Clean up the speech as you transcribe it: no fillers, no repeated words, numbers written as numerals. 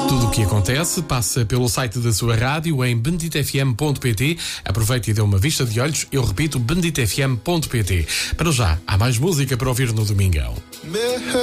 Tudo o que acontece passa pelo site da sua rádio em beneditofm.pt. Aproveite e dê uma vista de olhos. Eu repito, beneditofm.pt. Para já, há mais música para ouvir no Domingão.